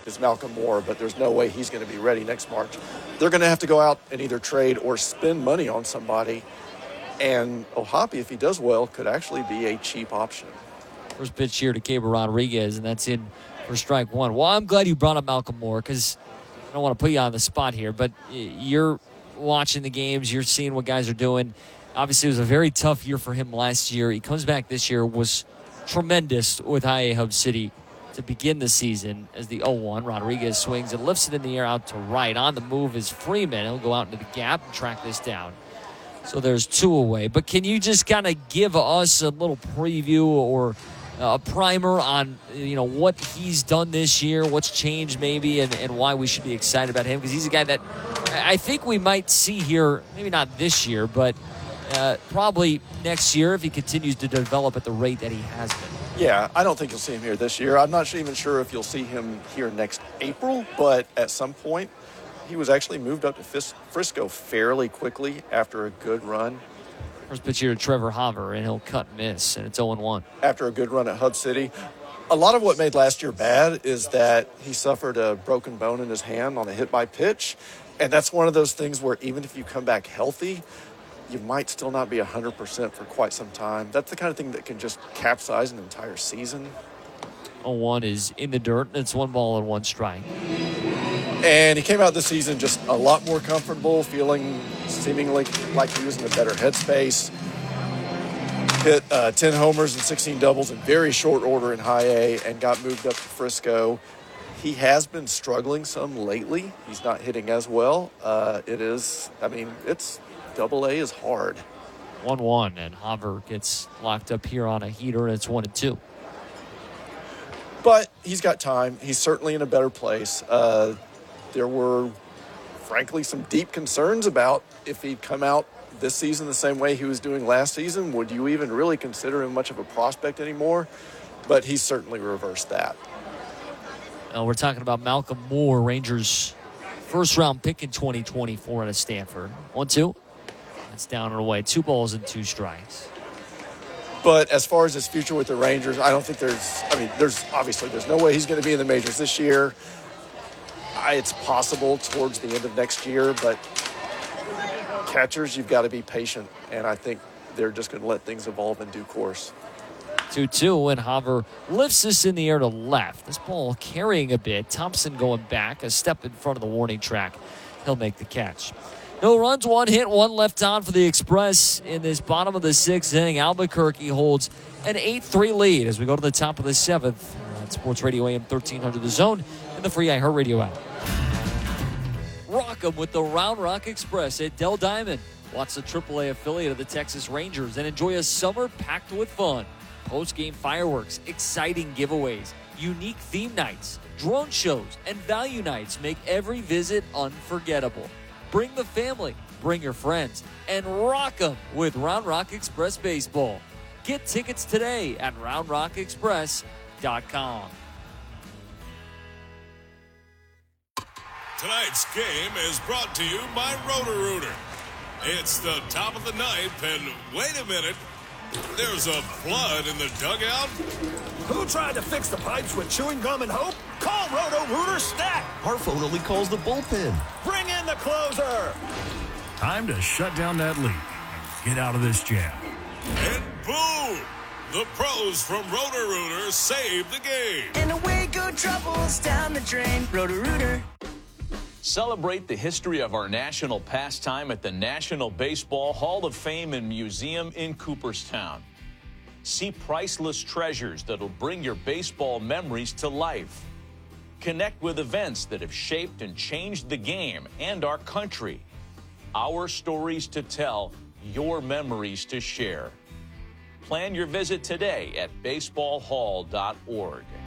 is Malcolm Moore, but there's no way he's going to be ready next March. They're going to have to go out and either trade or spend money on somebody. And O'Hoppe, if he does well, could actually be a cheap option. First pitch here to Keibert Rodriguez, and that's in for strike one. Well, I'm glad you brought up Malcolm Moore because I don't want to put you on the spot here, but you're watching the games. You're seeing what guys are doing. Obviously, it was a very tough year for him last year. He comes back this year, was tremendous with High A Hub City to begin the season as the 0-1. Rodriguez swings and lifts it in the air out to right. On the move is Freeman. He'll go out into the gap and track this down. So there's 2 away. But can you just kind of give us a little preview or a primer on what he's done this year, what's changed maybe, and why we should be excited about him? Because he's a guy that I think we might see here, maybe not this year, but probably next year if he continues to develop at the rate that he has been. Yeah, I don't think you'll see him here this year. I'm not even sure if you'll see him here next April, but at some point, he was actually moved up to Frisco fairly quickly after a good run. First pitch here to Trevor Hauver, and he'll cut and miss, and it's 0-1. After a good run at Hub City. A lot of what made last year bad is that he suffered a broken bone in his hand on a hit by pitch, and that's one of those things where even if you come back healthy, you might still not be 100% for quite some time. That's the kind of thing that can just capsize an entire season. 0-1 is in the dirt, and it's 1 ball and 1 strike. And he came out this season just a lot more comfortable, feeling seemingly like he was in a better headspace. Hit 10 homers and 16 doubles in very short order in High A and got moved up to Frisco. He has been struggling some lately. He's not hitting as well. It's Double A is hard. 1-1, and Hauver gets locked up here on a heater, and it's 1-2. But he's got time. He's certainly in a better place. There were, frankly, some deep concerns about if he'd come out this season the same way he was doing last season. Would you even really consider him much of a prospect anymore? But he's certainly reversed that. We're talking about Malcolm Moore, Rangers' first-round pick in 2024 out of Stanford. 1-2. That's down and away. 2 balls and 2 strikes. But as far as his future with the Rangers, I don't think there's no way he's going to be in the majors this year. It's possible towards the end of next year, but catchers, you've got to be patient, and I think they're just going to let things evolve in due course. 2-2, and Hauver lifts this in the air to left. This ball carrying a bit. Thompson going back, a step in front of the warning track. He'll make the catch. No runs, 1 hit, 1 left on for the Express in this bottom of the 6th inning. Albuquerque holds an 8-3 lead as we go to the top of the 7th on Sports Radio AM 1300 The Zone and the free iHeartRadio app. Rock 'em with the Round Rock Express at Dell Diamond. Watch the AAA affiliate of the Texas Rangers and enjoy a summer packed with fun. Post-game fireworks, exciting giveaways, unique theme nights, drone shows, and value nights make every visit unforgettable. Bring the family, bring your friends, and rock 'em with Round Rock Express Baseball. Get tickets today at RoundRockExpress.com. Tonight's game is brought to you by Roto-Rooter. It's the top of the 9th, and wait a minute, there's a flood in the dugout. Who tried to fix the pipes with chewing gum and hope? Call Roto-Rooter Stat. Our phone only calls the bullpen. Bring in the closer. Time to shut down that leak. Get out of this jam. And boom! The pros from Roto-Rooter saved the game. And away go troubles down the drain. Roto-Rooter. Celebrate the history of our national pastime at the National Baseball Hall of Fame and Museum in Cooperstown. See priceless treasures that'll bring your baseball memories to life. Connect with events that have shaped and changed the game and our country. Our stories to tell, your memories to share. Plan your visit today at baseballhall.org.